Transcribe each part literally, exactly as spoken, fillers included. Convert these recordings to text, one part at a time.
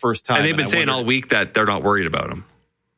first time. And they've been and saying wonder, all week that they're not worried about him.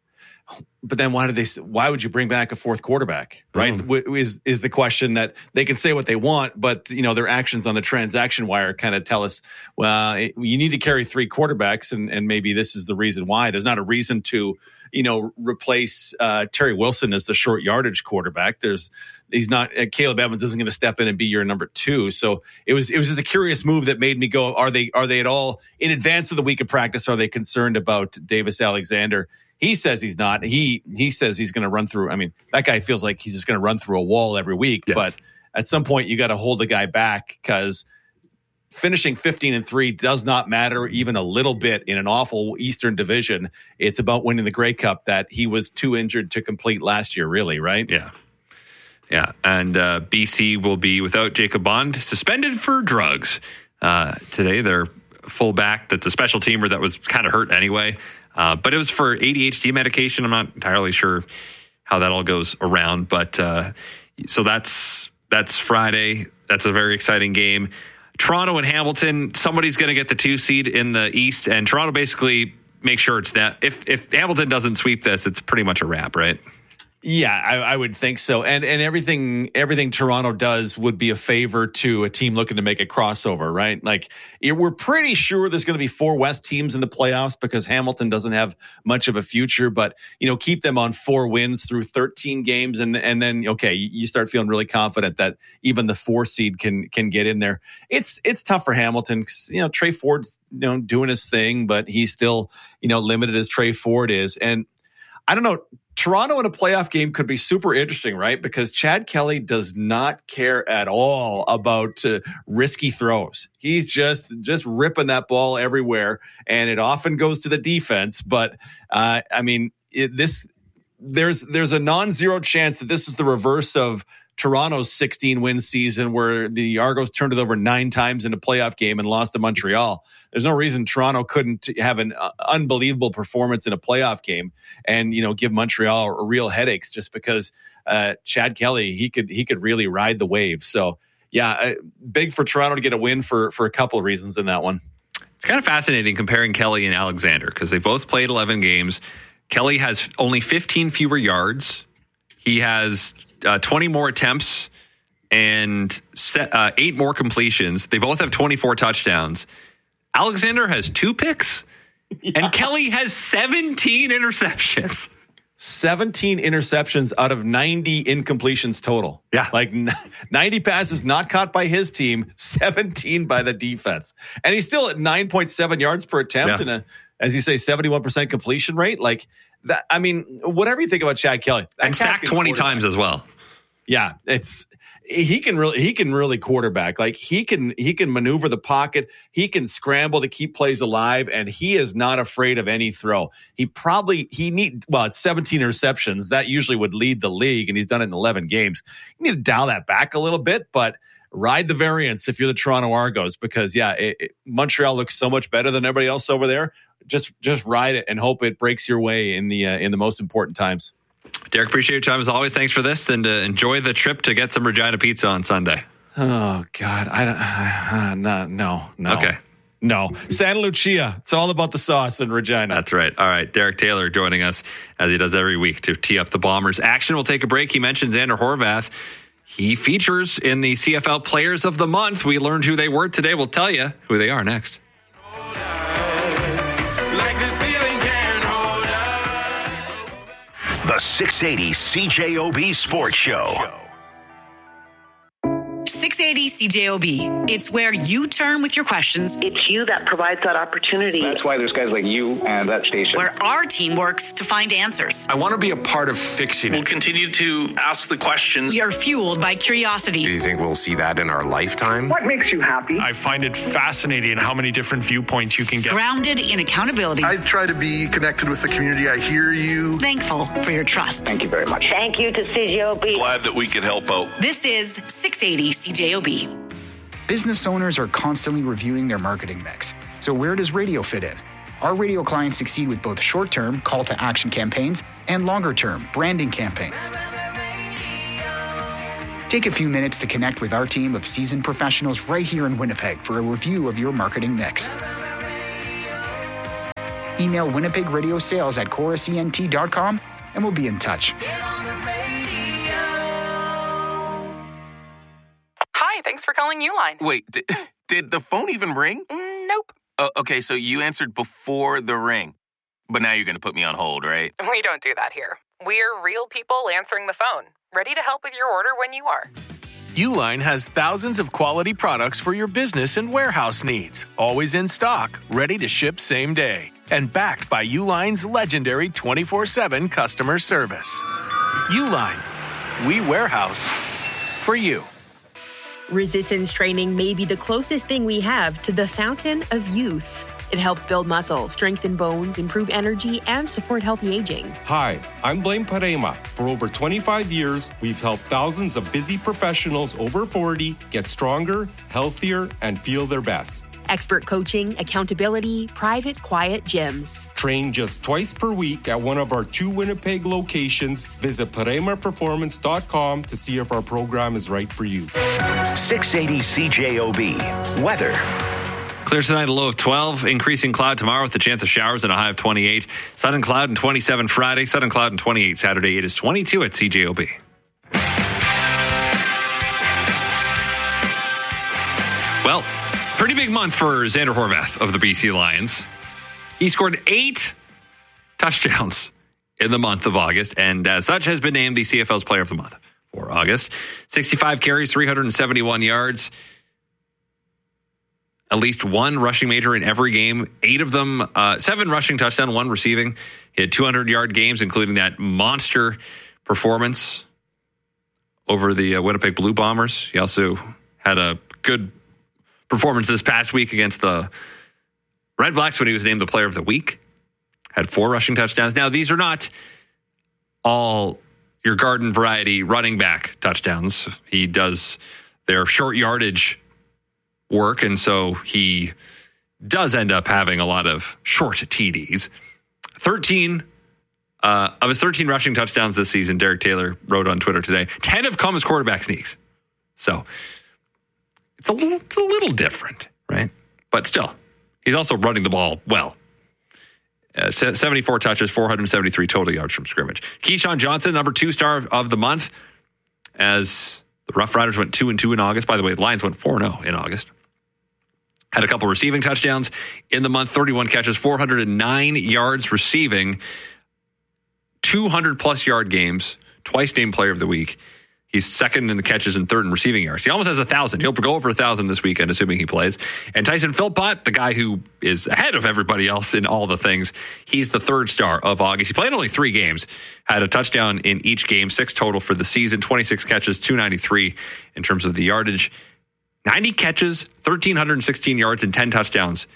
But then why did they? Why would you bring back a fourth quarterback? Right? Mm. W- Is is the question that they can say what they want, but you know their actions on the transaction wire kind of tell us, well, it, you need to carry three quarterbacks, and and maybe this is the reason why. There's not a reason to you know replace uh, Terry Wilson as the short yardage quarterback. There's he's not uh, Caleb Evans isn't going to step in and be your number two. So it was it was just a curious move that made me go, are they are they at all in advance of the week of practice? Are they concerned about Davis Alexander? He says he's not. He he says he's going to run through. I mean, that guy feels like he's just going to run through a wall every week. Yes. But at some point, you got to hold the guy back because finishing fifteen and three does not matter even a little bit in an awful Eastern division. It's about winning the Grey Cup that he was too injured to complete last year, really, right? Yeah. Yeah. And uh, B C will be without Jacob Bond, suspended for drugs. Uh, today, their fullback, that's a special teamer that was kind of hurt anyway. Uh, but it was for A D H D medication. I'm not entirely sure how that all goes around. But uh, so that's that's Friday. That's a very exciting game. Toronto and Hamilton, somebody's going to get the two seed in the East. And Toronto basically makes sure it's that. If, if Hamilton doesn't sweep this, it's pretty much a wrap, right? Yeah, I, I would think so. And and everything everything Toronto does would be a favor to a team looking to make a crossover, right? Like it, we're pretty sure there's going to be four West teams in the playoffs because Hamilton doesn't have much of a future. But you know, keep them on four wins through thirteen games, and and then okay, you start feeling really confident that even the four seed can can get in there. It's it's tough for Hamilton 'cause, you know, Trey Ford's you know doing his thing, but he's still you know limited as Trey Ford is, and I don't know. Toronto in a playoff game could be super interesting, right? Because Chad Kelly does not care at all about uh, risky throws. He's just just ripping that ball everywhere, and it often goes to the defense. But uh, I mean, it, this there's there's a non-zero chance that this is the reverse of Toronto's sixteen-win season, where the Argos turned it over nine times in a playoff game and lost to Montreal. There's no reason Toronto couldn't have an uh, unbelievable performance in a playoff game and, you know, give Montreal real headaches just because uh, Chad Kelly, he could he could really ride the wave. So, yeah, uh, big for Toronto to get a win for for a couple of reasons in that one. It's kind of fascinating comparing Kelly and Alexander because they both played eleven games. Kelly has only fifteen fewer yards. He has uh, twenty more attempts and set, uh, eight more completions. They both have twenty-four touchdowns. Alexander has two picks, yeah. and Kelly has seventeen interceptions. seventeen interceptions out of ninety incompletions total. Yeah. Like ninety passes not caught by his team, seventeen by the defense. And he's still at nine point seven yards per attempt yeah. and a, as you say, seventy-one percent completion rate. Like that. I mean, whatever you think about Chad Kelly. And sacked twenty times as well. Yeah, it's he can really he can really quarterback. Like he can he can maneuver the pocket. He can scramble to keep plays alive, and he is not afraid of any throw. He probably he need well, it's seventeen interceptions. That usually would lead the league, and he's done it in eleven games. You need to dial that back a little bit, but ride the variance if you're the Toronto Argos, because yeah, it, it, Montreal looks so much better than everybody else over there. Just just ride it and hope it breaks your way in the uh, in the most important times. Derek, appreciate your time as always. Thanks for this, and uh, enjoy the trip to get some Regina pizza on Sunday. Oh God, I don't. Uh, no, no, no. Okay, no. Santa Lucia. It's all about the sauce in Regina. That's right. All right, Derek Taylor joining us as he does every week to tee up the Bombers. Action. We'll take a break. He mentioned Xander Horvath. He features in the C F L Players of the Month. We learned who they were today. We'll tell you who they are next. The six eighty C J O B Sports Show. six eighty C J O B. It's where you turn with your questions. It's you that provides that opportunity. That's why there's guys like you and that station. Where our team works to find answers. I want to be a part of fixing it. We'll continue to ask the questions. We are fueled by curiosity. Do you think we'll see that in our lifetime? What makes you happy? I find it fascinating how many different viewpoints you can get. Grounded in accountability. I try to be connected with the community. I hear you. Thankful for your trust. Thank you very much. Thank you to C J O B. Glad that we could help out. This is six eighty C J O B. Business owners are constantly reviewing their marketing mix. So where does radio fit in? Our radio clients succeed with both short-term call-to-action campaigns and longer-term branding campaigns. Take a few minutes to connect with our team of seasoned professionals right here in Winnipeg for a review of your marketing mix. Email Winnipeg Radio Sales at chorus E N T dot com and we'll be in touch. Hi, thanks for calling Uline. Wait, did, did the phone even ring? Mm, nope. Uh, okay, so you answered before the ring. But now you're going to put me on hold, right? We don't do that here. We're real people answering the phone, ready to help with your order when you are. Uline has thousands of quality products for your business and warehouse needs, always in stock, ready to ship same day, and backed by Uline's legendary twenty-four seven customer service. Uline, we warehouse for you. Resistance training may be the closest thing we have to the fountain of youth. It helps build muscle, strengthen bones, improve energy, and support healthy aging. Hi, I'm Blaine Parema. For over twenty-five years, we've helped thousands of busy professionals over forty get stronger, healthier, and feel their best. Expert coaching, accountability, private, quiet gyms. Train just twice per week at one of our two Winnipeg locations. Visit parema performance dot com to see if our program is right for you. six eighty C J O B. Weather. Clear tonight, a low of twelve. Increasing cloud tomorrow with a chance of showers and a high of twenty-eight. Sun and cloud and twenty-seven Friday. Sun and cloud and twenty-eight Saturday. It is twenty-two at C J O B. Well, pretty big month for Xander Horvath of the B C Lions. He scored eight touchdowns in the month of August, and as such has been named the C F L's Player of the Month for August. sixty-five carries, three hundred seventy-one yards. At least one rushing major in every game. Eight of them, uh, seven rushing touchdown, one receiving. He had two hundred-yard games, including that monster performance over the uh, Winnipeg Blue Bombers. He also had a good performance this past week against the Red Blacks when he was named the Player of the Week. Had four rushing touchdowns. Now, these are not all your garden variety running back touchdowns. He does their short yardage work, and so he does end up having a lot of short T Ds. thirteen uh, of his thirteen rushing touchdowns this season, Derek Taylor wrote on Twitter today, ten have come as quarterback sneaks. So it's a little, it's a little different, right? But still, he's also running the ball well. Uh, seventy-four touches, four hundred seventy-three total yards from scrimmage. Keyshawn Johnson, number two star of the month, as the Rough Riders went two and two in August. By the way, the Lions went four and oh in August. Had a couple receiving touchdowns in the month, thirty-one catches, four hundred nine yards receiving, two hundred plus yard games, twice named Player of the Week. He's second in the catches and third in receiving yards. He almost has a thousand. He'll go over a thousand this weekend, assuming he plays. And Tyson Philpott, the guy who is ahead of everybody else in all the things, he's the third star of August. He played only three games, had a touchdown in each game, six total for the season, twenty-six catches, two ninety-three in terms of the yardage. ninety catches, one thousand three hundred sixteen yards, and ten touchdowns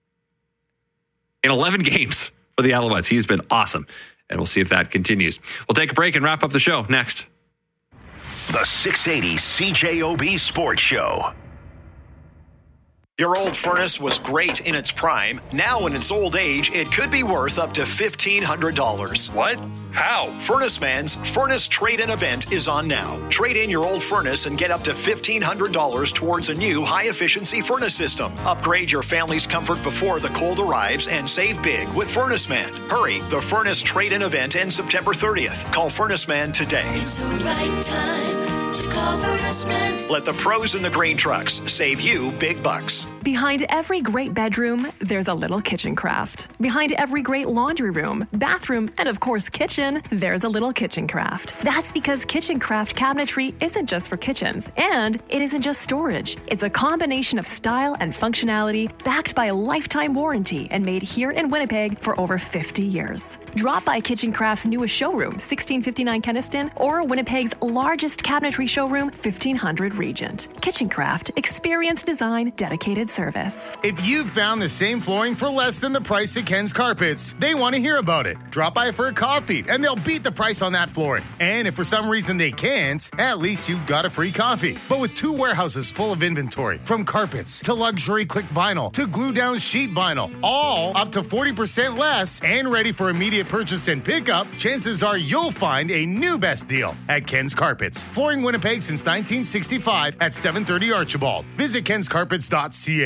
in eleven games for the Alouettes. He's been awesome, and we'll see if that continues. We'll take a break and wrap up the show next. The six eighty C J O B Sports Show. Your old furnace was great in its prime. Now in its old age, it could be worth up to fifteen hundred dollars. What? How? Furnace Man's Furnace Trade-In event is on now. Trade in your old furnace and get up to fifteen hundred dollars towards a new high-efficiency furnace system. Upgrade your family's comfort before the cold arrives and save big with Furnace Man. Hurry, the Furnace Trade-In event ends September thirtieth. Call Furnace Man today. It's the right time to call Furnace Man. Let the pros in the grain trucks save you big bucks. Behind every great bedroom, there's a little kitchen craft. Behind every great laundry room, bathroom, and of course kitchen, there's a little kitchen craft. That's because kitchen craft cabinetry isn't just for kitchens, and it isn't just storage. It's a combination of style and functionality backed by a lifetime warranty and made here in Winnipeg for over fifty years. Drop by Kitchen Craft's newest showroom, sixteen fifty-nine Kenniston, or Winnipeg's largest cabinetry showroom, fifteen hundred Regent. Kitchen Craft, experience design, dedicated service. If you've found the same flooring for less than the price at Ken's Carpets, they want to hear about it. Drop by for a coffee, and they'll beat the price on that flooring. And if for some reason they can't, at least you got a free coffee. But with two warehouses full of inventory, from carpets to luxury click vinyl to glue down sheet vinyl, all up to forty percent less and ready for immediate purchase and pickup, chances are you'll find a new best deal at Ken's Carpets. Flooring Winnipeg since nineteen sixty-five at seven thirty Archibald. Visit kens carpets dot c a.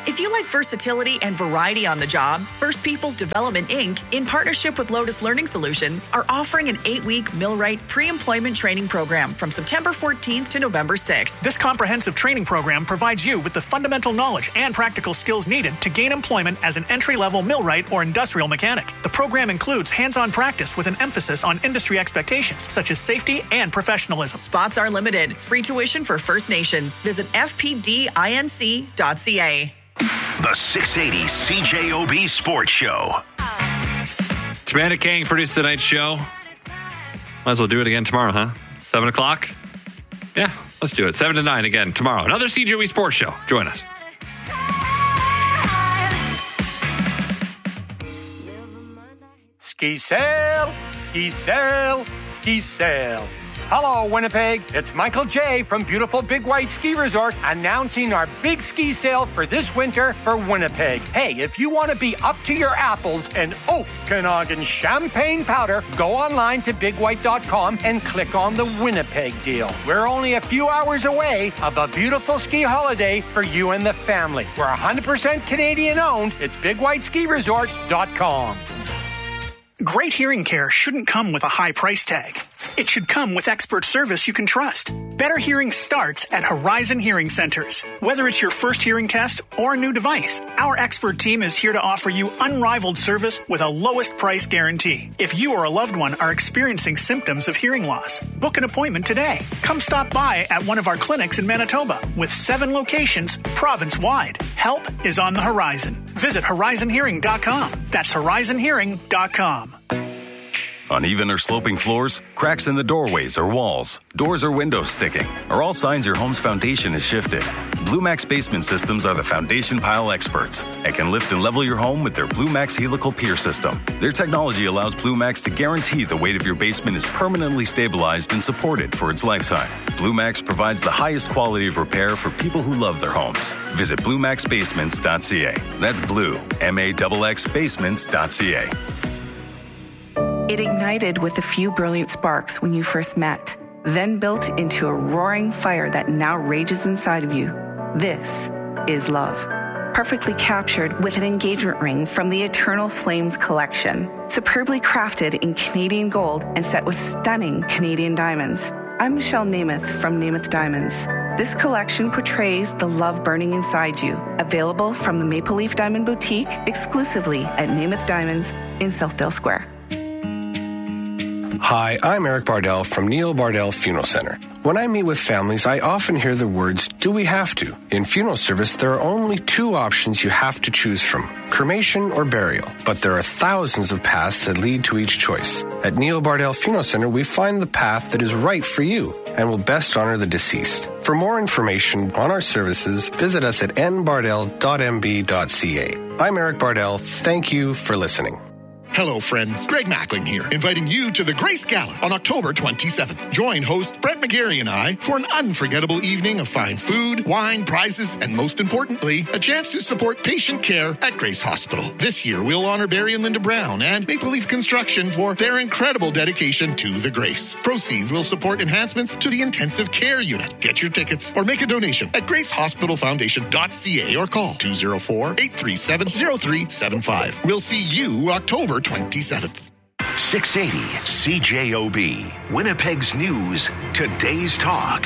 If you like versatility and variety on the job, First Peoples Development Incorporated, in partnership with Lotus Learning Solutions, are offering an eight-week Millwright pre-employment training program from September fourteenth to November sixth. This comprehensive training program provides you with the fundamental knowledge and practical skills needed to gain employment as an entry-level millwright or industrial mechanic. The program includes hands-on practice with an emphasis on industry expectations such as safety and professionalism. Spots are limited. Free tuition for First Nations. Visit f p d inc dot c a. The six eighty C J O B Sports Show. Amanda King produced tonight's show. Might as well do it again tomorrow, huh? Seven o'clock? Yeah, let's do it. Seven to nine again tomorrow. Another C J O B Sports Show. Join us. Ski sail, ski sail, ski sail. Hello, Winnipeg. It's Michael J. from beautiful Big White Ski Resort announcing our big ski sale for this winter for Winnipeg. Hey, if you want to be up to your apples in Okanagan champagne powder, go online to big white dot com and click on the Winnipeg deal. We're only a few hours away of a beautiful ski holiday for you and the family. We're one hundred percent Canadian owned. It's big white ski resort dot com. Great hearing care shouldn't come with a high price tag. It should come with expert service you can trust. Better hearing starts at Horizon Hearing Centers. Whether it's your first hearing test or a new device, our expert team is here to offer you unrivaled service with a lowest price guarantee. If you or a loved one are experiencing symptoms of hearing loss, book an appointment today. Come stop by at one of our clinics in Manitoba with seven locations province-wide. Help is on the horizon. Visit horizon hearing dot com. That's horizon hearing dot com. Uneven or sloping floors, cracks in the doorways or walls, doors or windows sticking are all signs your home's foundation has shifted. BlueMax Basement Systems are the foundation pile experts and can lift and level your home with their BlueMax Helical Pier System. Their technology allows BlueMax to guarantee the weight of your basement is permanently stabilized and supported for its lifetime. BlueMax provides the highest quality of repair for people who love their homes. Visit blue max basements dot c a. That's blue, M A X X basements dot c a. It ignited with a few brilliant sparks when you first met, then built into a roaring fire that now rages inside of you. This is love. Perfectly captured with an engagement ring from the Eternal Flames collection, superbly crafted in Canadian gold and set with stunning Canadian diamonds. I'm Michelle Namath from Namath Diamonds. This collection portrays the love burning inside you. Available from the Maple Leaf Diamond Boutique exclusively at Namath Diamonds in Southdale Square. Hi, I'm Eric Bardell from Neil Bardell Funeral Center. When I meet with families, I often hear the words, do we have to? In funeral service, there are only two options you have to choose from, cremation or burial. But there are thousands of paths that lead to each choice. At Neil Bardell Funeral Center, we find the path that is right for you and will best honor the deceased. For more information on our services, visit us at n bardell dot m b dot c a. I'm Eric Bardell. Thank you for listening. Hello, friends. Greg Mackling here, inviting you to the Grace Gala on October twenty-seventh. Join host Brett McGarry and I for an unforgettable evening of fine food, wine, prizes, and most importantly, a chance to support patient care at Grace Hospital. This year, we'll honor Barry and Linda Brown and Maple Leaf Construction for their incredible dedication to the Grace. Proceeds will support enhancements to the intensive care unit. Get your tickets or make a donation at grace hospital foundation dot c a or call two oh four, eight three seven, oh three seven five. We'll see you October twenty-seventh. six eighty C J O B, Winnipeg's News, Today's Talk.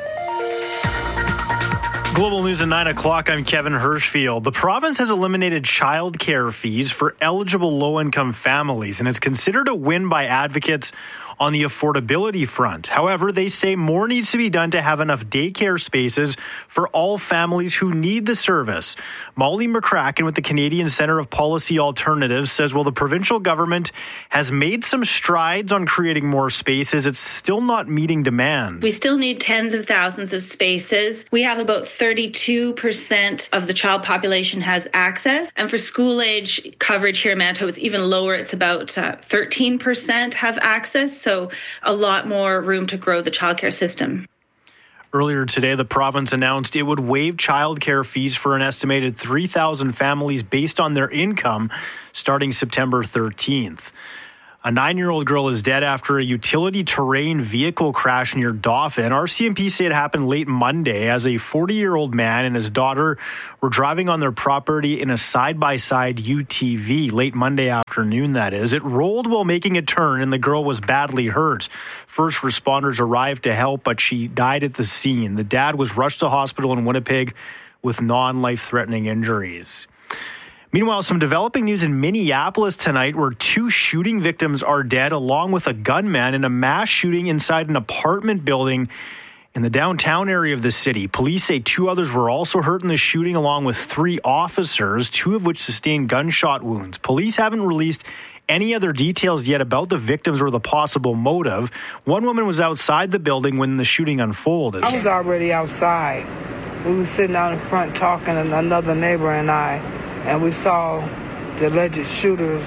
Global News at nine o'clock, I'm Kevin Hirschfield. The province has eliminated child care fees for eligible low-income families, and it's considered a win by advocates on the affordability front. However, they say more needs to be done to have enough daycare spaces for all families who need the service. Molly McCracken with the Canadian Centre of Policy Alternatives says while the provincial government has made some strides on creating more spaces, it's still not meeting demand. We still need tens of thousands of spaces. We have about thirty-two percent of the child population has access. And for school age coverage here in Manitoba, it's even lower. It's about uh, thirteen percent have access. So a lot more room to grow the childcare system. Earlier today, the province announced it would waive childcare fees for an estimated three thousand families based on their income starting September thirteenth. A nine-year-old girl is dead after a utility terrain vehicle crash near Dauphin. R C M P say it happened late Monday as a forty-year-old man and his daughter were driving on their property in a side-by-side U T V late Monday afternoon, that is. It rolled while making a turn and the girl was badly hurt. First responders arrived to help, but she died at the scene. The dad was rushed to hospital in Winnipeg with non-life-threatening injuries. Meanwhile, some developing news in Minneapolis tonight where two shooting victims are dead along with a gunman in a mass shooting inside an apartment building in the downtown area of the city. Police say two others were also hurt in the shooting along with three officers, two of which sustained gunshot wounds. Police haven't released any other details yet about the victims or the possible motive. One woman was outside the building when the shooting unfolded. I was already outside. We were sitting out in front talking, and another neighbor and I, and we saw the alleged shooters,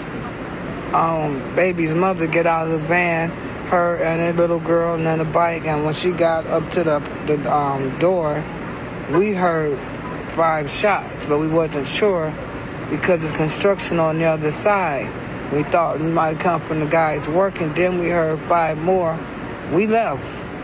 um, baby's mother get out of the van, her and a little girl and then a bike. And when she got up to the, the um, door, we heard five shots, but we wasn't sure because it's construction on the other side. We thought it might come from the guys working. Then we heard five more. We left.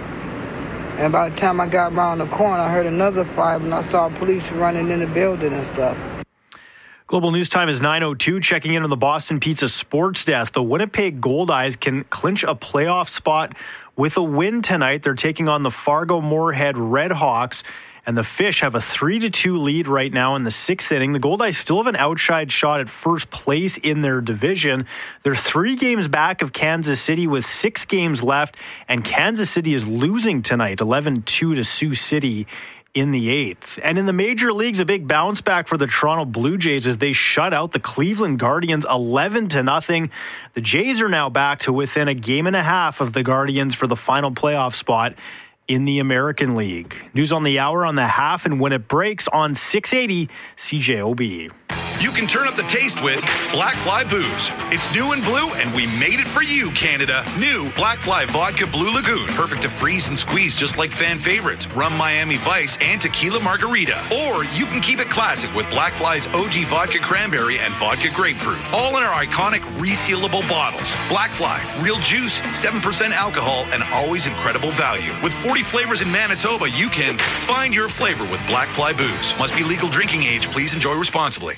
And by the time I got around the corner, I heard another five, and I saw police running in the building and stuff. Global News Time is nine oh two. Checking in on the Boston Pizza Sports Desk. The Winnipeg Goldeyes can clinch a playoff spot with a win tonight. They're taking on the Fargo-Moorhead Redhawks, and the Fish have a three to two lead right now in the sixth inning. The Goldeyes still have an outside shot at first place in their division. They're three games back of Kansas City with six games left, and Kansas City is losing tonight, eleven two to Sioux City in the eighth. And in the major leagues, a big bounce back for the Toronto Blue Jays as they shut out the Cleveland Guardians eleven to nothing. The Jays are now back to within a game and a half of the Guardians for the final playoff spot in the American League. News on the hour on the half and when it breaks on six eighty C J O B. You can turn up the taste with Black Fly Booze. It's new and blue, and we made it for you, Canada. New Black Fly Vodka Blue Lagoon. Perfect to freeze and squeeze just like fan favorites, Rum Miami Vice and Tequila Margarita. Or you can keep it classic with Black Fly's O G Vodka Cranberry and Vodka Grapefruit. All in our iconic resealable bottles. Black Fly, real juice, seven percent alcohol, and always incredible value. With forty flavors in Manitoba, you can find your flavor with Black Fly Booze. Must be legal drinking age. Please enjoy responsibly.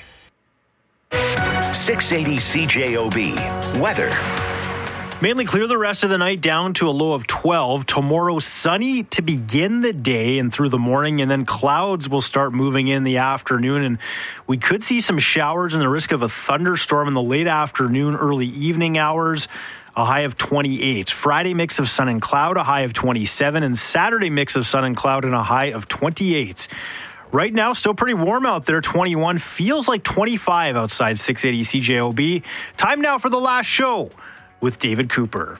six eighty C J O B. Weather. Mainly clear the rest of the night down to a low of twelve. Tomorrow sunny to begin the day and through the morning, and then clouds will start moving in the afternoon, and we could see some showers and the risk of a thunderstorm in the late afternoon, early evening hours. A high of twenty-eight. Friday mix of sun and cloud, a high of twenty-seven, and Saturday mix of sun and cloud and a high of twenty-eight. Right now, still pretty warm out there, twenty-one. Feels like twenty-five outside six eighty C J O B. Time now for the last show with David Cooper.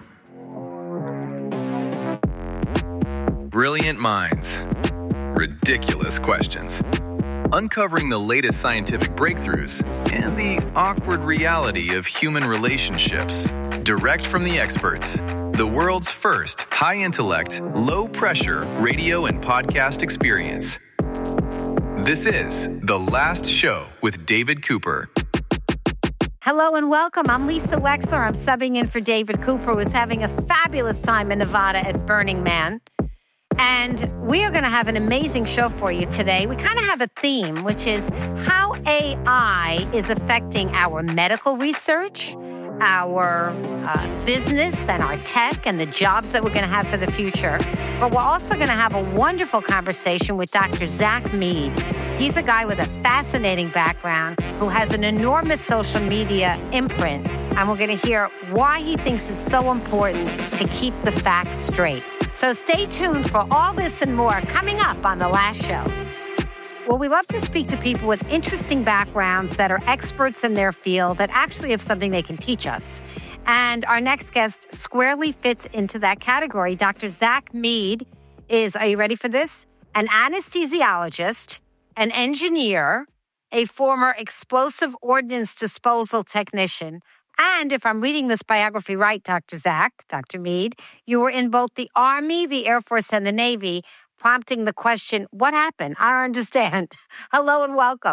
Brilliant minds. Ridiculous questions. Uncovering the latest scientific breakthroughs and the awkward reality of human relationships. Direct from the experts. The world's first high-intellect, low-pressure radio and podcast experience. This is The Last Show with David Cooper. Hello and welcome. I'm Lisa Wexler. I'm subbing in for David Cooper, who is having a fabulous time in Nevada at Burning Man. And we are going to have an amazing show for you today. We kind of have a theme, which is how A I is affecting our medical research, our uh, business and our tech and the jobs that we're going to have for the future. But we're also going to have a wonderful conversation with Doctor Zach Mead. He's a guy with a fascinating background who has an enormous social media imprint. And we're going to hear why he thinks it's so important to keep the facts straight. So stay tuned for all this and more coming up on The Last Show. Well, we love to speak to people with interesting backgrounds that are experts in their field that actually have something they can teach us. And our next guest squarely fits into that category. Doctor Zach Mead is, are you ready for this? An anesthesiologist, an engineer, a former explosive ordnance disposal technician. And if I'm reading this biography right, Doctor Zach, Doctor Mead, you were in both the Army, the Air Force, and the Navy, prompting the question, what happened? I don't understand. Hello and welcome.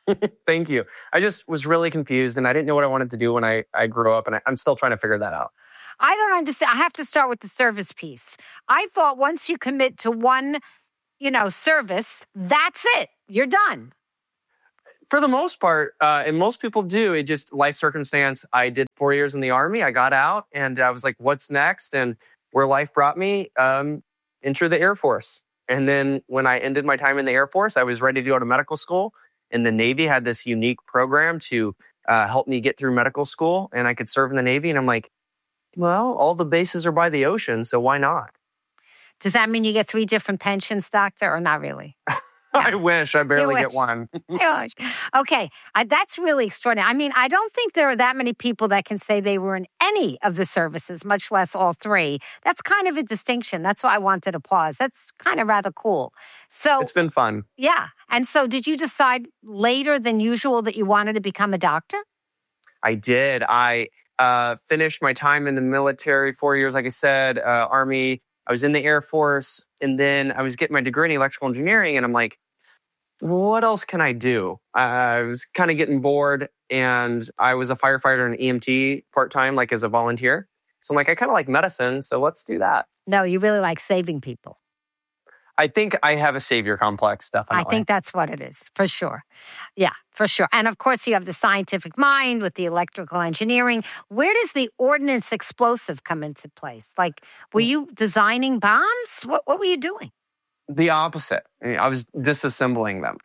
Thank you. I just was really confused, and I didn't know what I wanted to do when I, I grew up, and I, I'm still trying to figure that out. I don't understand. I have to start with the service piece. I thought once you commit to one, you know, service, that's it. You're done. For the most part, uh, and most people do, it just life circumstance. I did four years in the Army. I got out, and I was like, what's next? And where life brought me, um, enter the Air Force. And then when I ended my time in the Air Force, I was ready to go to medical school. And the Navy had this unique program to uh, help me get through medical school. And I could serve in the Navy. And I'm like, well, all the bases are by the ocean, so why not? Does that mean you get three different pensions, doctor, or not really? I wish. I barely wish. get one. Gosh. Okay. I, that's really extraordinary. I mean, I don't think there are that many people that can say they were in any of the services, much less all three. That's kind of a distinction. That's why I wanted to pause. That's kind of rather cool. So it's been fun. Yeah. And so did you decide later than usual that you wanted to become a doctor? I did. I uh, finished my time in the military, four years, like I said, uh, Army. I was in the Air Force, and then I was getting my degree in electrical engineering, and I'm like, what else can I do? Uh, I was kind of getting bored, and I was a firefighter and E M T part-time, like as a volunteer. So I'm like, I kind of like medicine, so let's do that. No, you really like saving people. I think I have a savior complex, definitely. I think that's what it is, for sure. Yeah, for sure. And of course, you have the scientific mind with the electrical engineering. Where does the ordnance explosive come into place? Like, were you designing bombs? What, what were you doing? The opposite. I was disassembling them.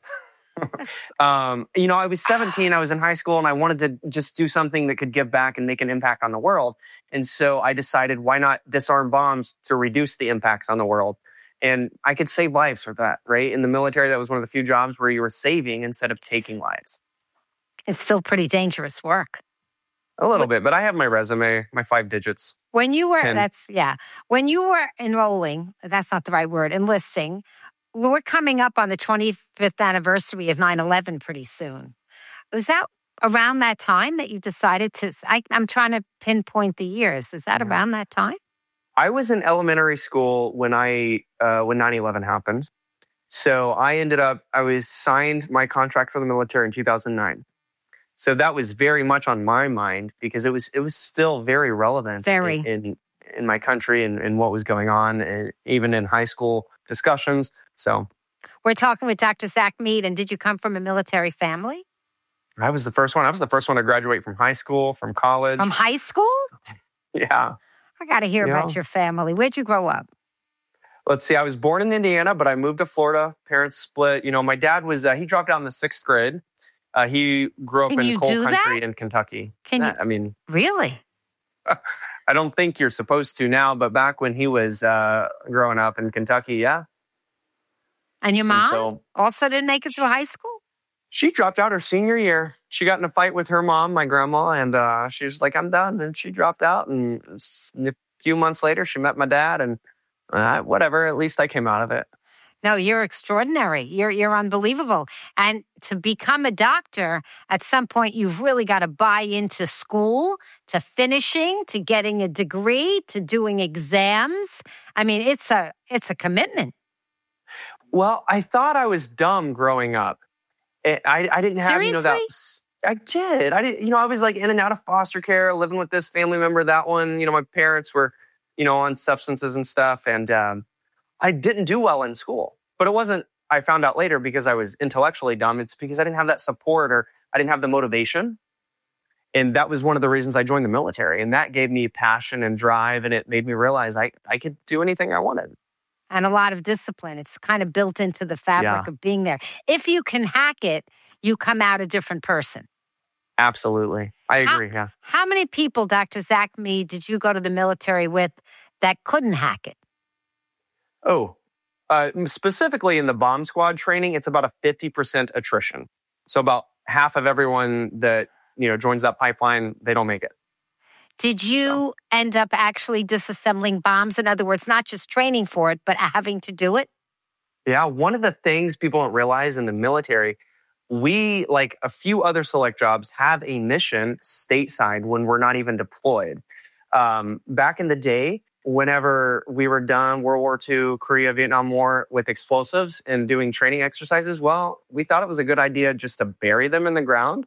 um, you know, I was seventeen, I was in high school, and I wanted to just do something that could give back and make an impact on the world. And so I decided, why not disarm bombs to reduce the impacts on the world? And I could save lives with that, right? In the military, that was one of the few jobs where you were saving instead of taking lives. It's still pretty dangerous work. A little bit, but I have my resume, my five digits. When you were, ten. that's, yeah. When you were enrolling, that's not the right word, enlisting, we're coming up on the twenty-fifth anniversary of nine eleven pretty soon. Was that around that time that you decided to, I, I'm trying to pinpoint the years. Is that Yeah. around that time? I was in elementary school when I uh, when nine eleven happened. So I ended up, I was signed my contract for the military in two thousand nine. So that was very much on my mind because it was it was still very relevant Very. in in, in my country and, and what was going on, and even in high school discussions. So We're talking with Doctor Zach Mead, and did you come from a military family? I was the first one. I was the first one to graduate from high school, from college. From high school? Yeah. I got to hear Yeah. about your family. Where'd you grow up? Let's see. I was born in Indiana, but I moved to Florida. Parents split. You know, my dad was, uh, he dropped out in the sixth grade. Uh, he grew up Can in you coal do country that? in Kentucky. Can you- Uh, I mean, Really? I don't think you're supposed to now, but back when he was uh, growing up in Kentucky, yeah. And your mom so- also didn't make it through high school? She dropped out her senior year. She got in a fight with her mom, my grandma, and uh, she was like, I'm done. And she dropped out. And s- a few months later, she met my dad. And uh, whatever, at least I came out of it. No, you're extraordinary. You're you're unbelievable. And to become a doctor, at some point, you've really got to buy into school, to finishing, to getting a degree, to doing exams. I mean, it's a it's a commitment. Well, I thought I was dumb growing up. I, I, I didn't have, you know, that. Seriously? I did. I did. You know, I was like in and out of foster care, living with this family member, that one. You know, my parents were, you know, on substances and stuff. And um, I didn't do well in school. But it wasn't, I found out later, because I was intellectually dumb. It's because I didn't have that support, or I didn't have the motivation. And that was one of the reasons I joined the military. And that gave me passion and drive. And it made me realize I, I could do anything I wanted. And a lot of discipline. It's kind of built into the fabric Yeah. of being there. If you can hack it, you come out a different person. Absolutely. I How- agree. Yeah. How many people, Doctor Zach Mead, did you go to the military with that couldn't hack it? Oh, uh, specifically in the bomb squad training, it's about a fifty percent attrition. So about half of everyone that, you know, joins that pipeline, they don't make it. Did you end up actually disassembling bombs? In other words, not just training for it, but having to do it? Yeah. One of the things people don't realize in the military, we, like a few other select jobs, have a mission stateside when we're not even deployed. Um, back in the day, whenever we were done World War Two, Korea, Vietnam War with explosives and doing training exercises, well, we thought it was a good idea just to bury them in the ground.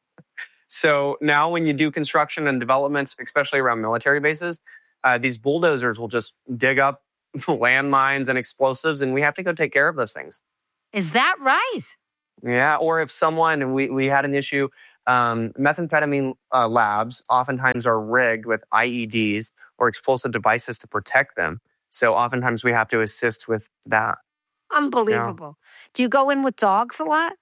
So now when you do construction and developments, especially around military bases, uh, these bulldozers will just dig up landmines and explosives, and we have to go take care of those things. Is that right? Yeah, or if someone, we, we had an issue, um, methamphetamine uh, labs oftentimes are rigged with I E Ds or explosive devices to protect them. So oftentimes we have to assist with that. Unbelievable. Yeah. Do you go in with dogs a lot?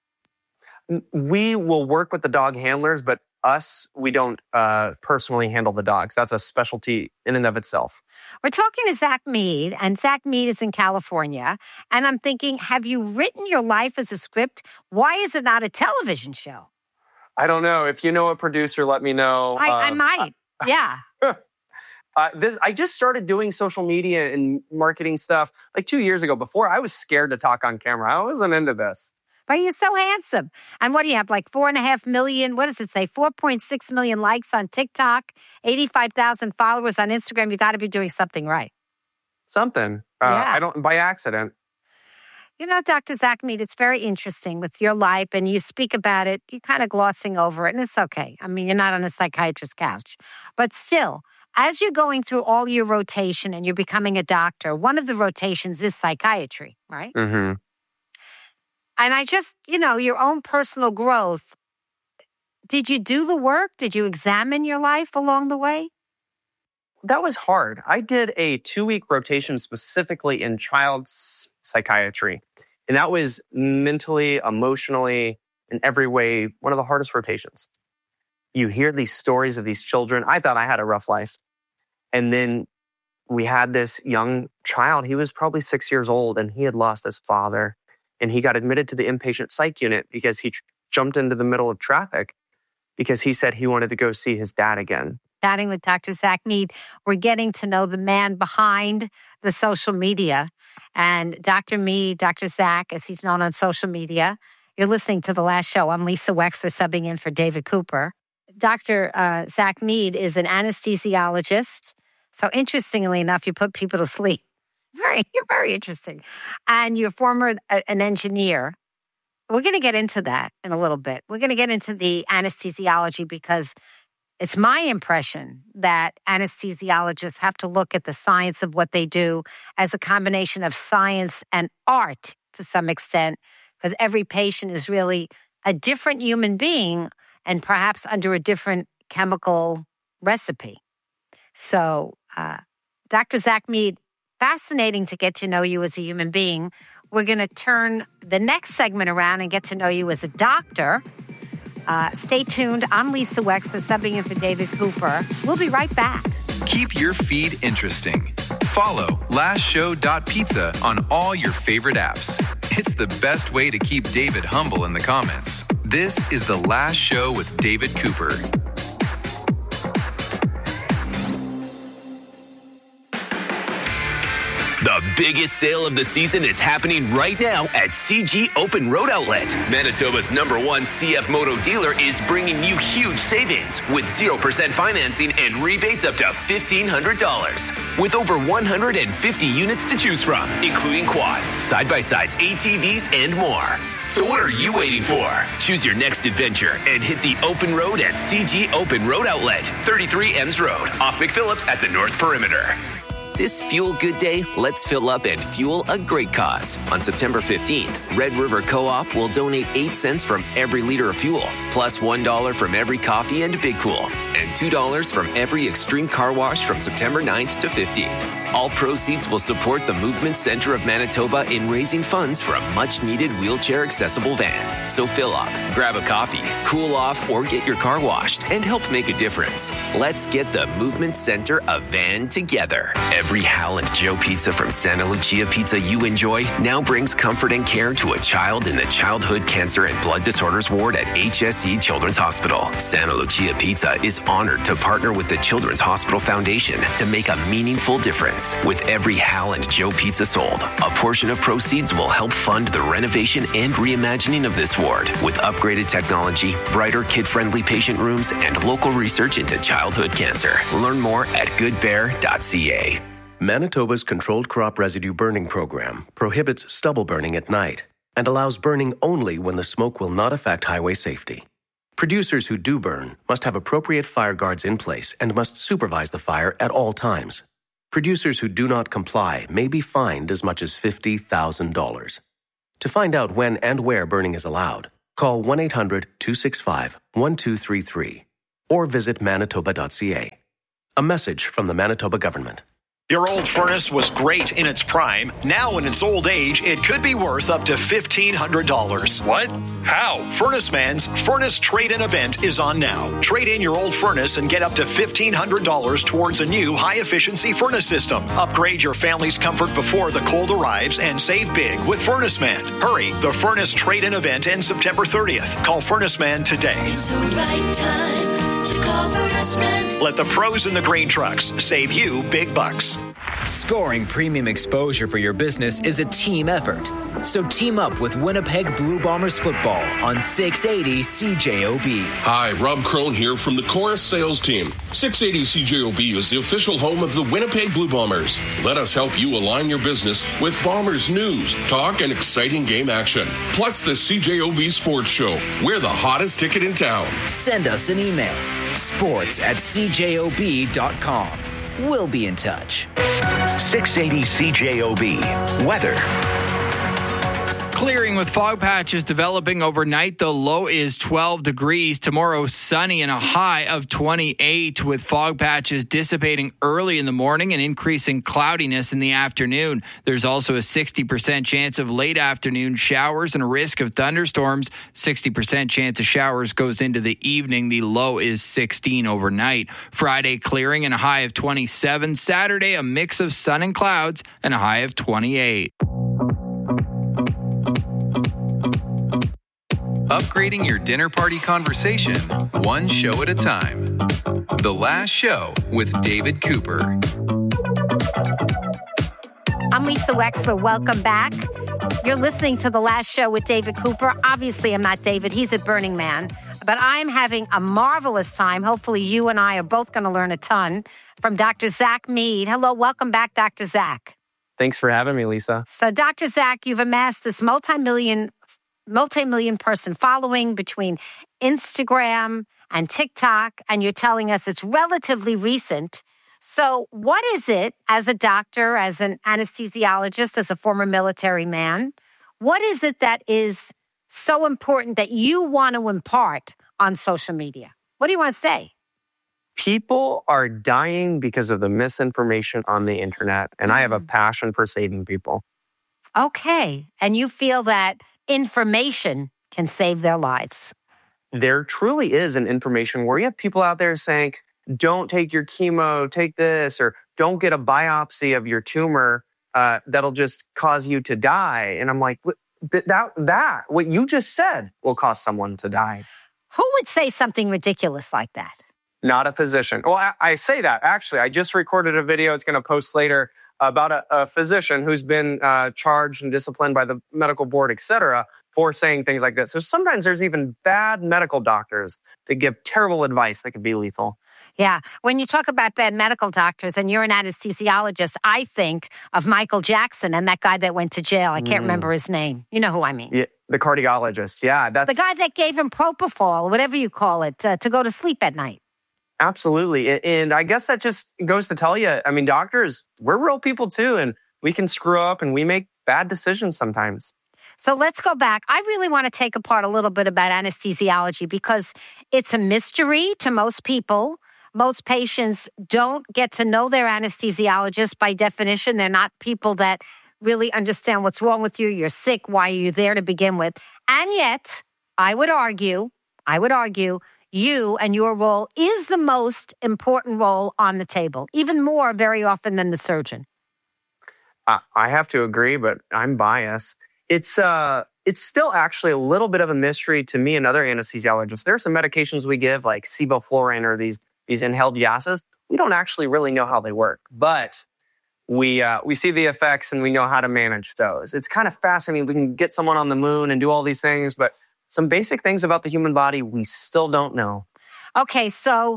We will work with the dog handlers, but us, we don't uh, personally handle the dogs. That's a specialty in and of itself. We're talking to Zach Mead, and Zach Mead is in California. And I'm thinking, have you written your life as a script? Why is it not a television show? I don't know. If you know a producer, let me know. I, uh, I might. Yeah. Uh, this I just started doing social media and marketing stuff like two years ago. Before, I was scared to talk on camera. I wasn't into this. But you're so handsome. And what do you have, like four and a half million, what does it say, four point six million likes on TikTok, eighty-five thousand followers on Instagram. You got to be doing something right. Something. Uh, yeah. I don't, by accident. You know, Doctor Zach Mead, it's very interesting with your life, and you speak about it, you're kind of glossing over it, and it's okay. I mean, you're not on a psychiatrist's couch. But still, as you're going through all your rotation and you're becoming a doctor, one of the rotations is psychiatry, right? Mm-hmm. And I just, you know, your own personal growth, did you do the work? Did you examine your life along the way? That was hard. I did a two-week rotation specifically in child psychiatry. And that was mentally, emotionally, in every way, one of the hardest rotations. You hear these stories of these children. I thought I had a rough life. And then we had this young child. He was probably six years old, and he had lost his father. And he got admitted to the inpatient psych unit because he tr- jumped into the middle of traffic because he said he wanted to go see his dad again. Chatting with Doctor Zach Mead, we're getting to know the man behind the social media. And Doctor Mead, Doctor Zach, as he's known on social media, you're listening to The Last Show. I'm Lisa Wexler, subbing in for David Cooper. Doctor Uh, Zach Mead is an anesthesiologist. So interestingly enough, you put people to sleep. It's very, you're very interesting. And you're former uh, an engineer. We're going to get into that in a little bit. We're going to get into the anesthesiology because it's my impression that anesthesiologists have to look at the science of what they do as a combination of science and art to some extent, because every patient is really a different human being and perhaps under a different chemical recipe. So, uh, Doctor Zach Mead, fascinating to get to know you as a human being. We're going to turn the next segment around and get to know you as a doctor. Uh, stay tuned. I'm Lisa Wexler, subbing in for David Cooper. We'll be right back. Keep your feed interesting. Follow last show dot pizza on all your favorite apps. It's the best way to keep David humble in the comments. This is The Last Show with David Cooper. The biggest sale of the season is happening right now at C G Open Road Outlet. Manitoba's number one C F Moto dealer is bringing you huge savings with zero percent financing and rebates up to fifteen hundred dollars. With over one hundred fifty units to choose from, including quads, side-by-sides, A T Vs, and more. So what are you waiting for? Choose your next adventure and hit the open road at C G Open Road Outlet, thirty-three Ems Road, off McPhillips at the North Perimeter. This Fuel Good Day, let's fill up and fuel a great cause. On September fifteenth, Red River Co-op will donate eight cents from every liter of fuel, plus one dollar from every coffee and Big Cool, and two dollars from every Extreme Car Wash from September ninth to fifteenth. All proceeds will support the Movement Center of Manitoba in raising funds for a much-needed wheelchair-accessible van. So fill up, grab a coffee, cool off, or get your car washed and help make a difference. Let's get the Movement Center a van together. Every Hal and Joe pizza from Santa Lucia Pizza you enjoy now brings comfort and care to a child in the Childhood Cancer and Blood Disorders Ward at H S E Children's Hospital. Santa Lucia Pizza is honored to partner with the Children's Hospital Foundation to make a meaningful difference. With every Hal and Joe pizza sold, a portion of proceeds will help fund the renovation and reimagining of this ward with upgraded technology, brighter kid-friendly patient rooms, and local research into childhood cancer. Learn more at good bear dot c a. Manitoba's Controlled Crop Residue Burning Program prohibits stubble burning at night and allows burning only when the smoke will not affect highway safety. Producers who do burn must have appropriate fire guards in place and must supervise the fire at all times. Producers who do not comply may be fined as much as fifty thousand dollars. To find out when and where burning is allowed, call one eight hundred two six five one two three three or visit manitoba dot c a. A message from the Manitoba government. Your old furnace was great in its prime. Now in its old age, it could be worth up to fifteen hundred dollars. What? How? Furnace Man's Furnace Trade-In event is on now. Trade in your old furnace and get up to fifteen hundred dollars towards a new high-efficiency furnace system. Upgrade your family's comfort before the cold arrives and save big with Furnace Man. Hurry, the Furnace Trade-In event ends September thirtieth. Call Furnace Man today. It's the right time to call Furnace Man. Let the pros in the grain trucks save you big bucks. Scoring premium exposure for your business is a team effort. So team up with Winnipeg Blue Bombers football on six eighty C J O B. Hi, Rob Crone here from the Chorus sales team. six eighty C J O B is the official home of the Winnipeg Blue Bombers. Let us help you align your business with Bombers news, talk, and exciting game action. Plus the C J O B Sports Show. We're the hottest ticket in town. Send us an email. Sports at c j o b dot com. We'll be in touch. six eighty C J O B. Weather. Clearing with fog patches developing overnight. The low is twelve degrees. Tomorrow, sunny and a high of twenty-eight, with fog patches dissipating early in the morning and increasing cloudiness in the afternoon. There's also a sixty percent chance of late afternoon showers and a risk of thunderstorms. sixty percent chance of showers goes into the evening. The low is sixteen overnight. Friday, clearing and a high of twenty-seven. Saturday, a mix of sun and clouds and a high of twenty-eight. Upgrading your dinner party conversation, one show at a time. The Last Show with David Cooper. I'm Lisa Wexler. Welcome back. You're listening to The Last Show with David Cooper. Obviously, I'm not David. He's at Burning Man. But I'm having a marvelous time. Hopefully, you and I are both going to learn a ton from Doctor Zach Mead. Hello. Welcome back, Doctor Zach. Thanks for having me, Lisa. So, Doctor Zach, you've amassed this multi-million multi-million person following between Instagram and TikTok, and you're telling us it's relatively recent. So what is it, as a doctor, as an anesthesiologist, as a former military man, what is it that is so important that you want to impart on social media? What do you want to say? People are dying because of the misinformation on the internet, and I have a passion for saving people. Okay. And you feel that information can save their lives. There truly is an information where you have people out there saying, don't take your chemo, take this, or don't get a biopsy of your tumor. Uh, that'll just cause you to die. And I'm like, that, that, that, what you just said will cause someone to die. Who would say something ridiculous like that? Not a physician. Well, I, I say that. Actually, I just recorded a video. It's going to post later about a, a physician who's been uh, charged and disciplined by the medical board, et cetera, for saying things like this. So sometimes there's even bad medical doctors that give terrible advice that could be lethal. Yeah. When you talk about bad medical doctors and you're an anesthesiologist, I think of Michael Jackson and that guy that went to jail. I can't mm. remember his name. You know who I mean. Yeah, the cardiologist. Yeah. that's The guy that gave him propofol, whatever you call it, uh, to go to sleep at night. Absolutely. And I guess that just goes to tell you, I mean, doctors, we're real people too, and we can screw up and we make bad decisions sometimes. So let's go back. I really want to take apart a little bit about anesthesiology because it's a mystery to most people. Most patients don't get to know their anesthesiologist by definition. They're not people that really understand what's wrong with you. You're sick. Why are you there to begin with? And yet, I would argue, I would argue, you and your role is the most important role on the table, even more very often than the surgeon. Uh, I have to agree, but I'm biased. It's uh, it's still actually a little bit of a mystery to me and other anesthesiologists. There are some medications we give, like sevoflurane or these these inhaled gases. We don't actually really know how they work, but we uh, we see the effects and we know how to manage those. It's kind of fascinating. We can get someone on the moon and do all these things, but some basic things about the human body we still don't know. Okay, so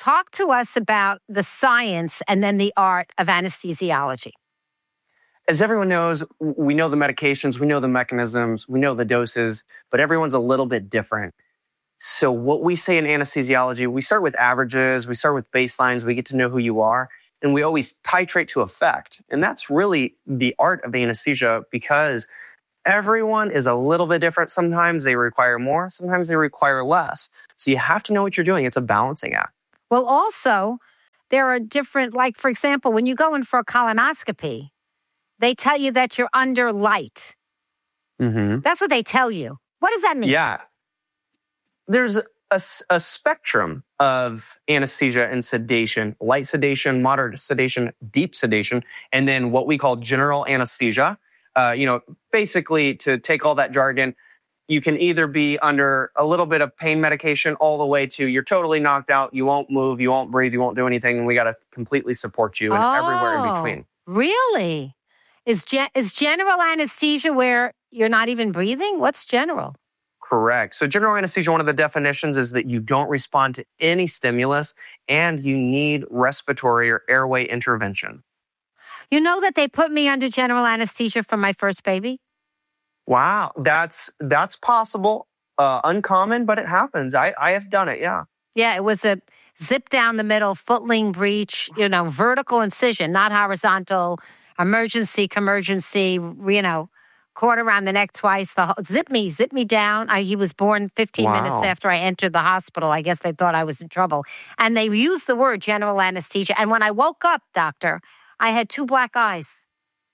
talk to us about the science and then the art of anesthesiology. As everyone knows, we know the medications, we know the mechanisms, we know the doses, but everyone's a little bit different. So what we say in anesthesiology, we start with averages, we start with baselines, we get to know who you are, and we always titrate to effect. And that's really the art of anesthesia, because everyone is a little bit different. Sometimes they require more, sometimes they require less. So you have to know what you're doing. It's a balancing act. Well, also, there are different, like, for example, when you go in for a colonoscopy, they tell you that you're under light. Mm-hmm. That's what they tell you. What does that mean? Yeah. There's a, a spectrum of anesthesia and sedation, light sedation, moderate sedation, deep sedation, and then what we call general anesthesia. Uh, you know, basically, to take all that jargon, you can either be under a little bit of pain medication all the way to you're totally knocked out, you won't move, you won't breathe, you won't do anything, and we got to completely support you and oh, everywhere in between. Really? Is, ge- is general anesthesia where you're not even breathing? What's general? Correct. So general anesthesia, one of the definitions is that you don't respond to any stimulus and you need respiratory or airway intervention. You know that they put me under general anesthesia for my first baby? Wow, that's that's possible. Uh, uncommon, but it happens. I, I have done it, yeah. Yeah, it was a zip down the middle, footling breach, you know, vertical incision, not horizontal, emergency, emergency, you know, cord around the neck twice. The whole, zip me, zip me down. I, he was born fifteen Wow. minutes after I entered the hospital. I guess they thought I was in trouble. And they used the word general anesthesia. And when I woke up, doctor, I had two black eyes.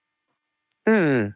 Hmm.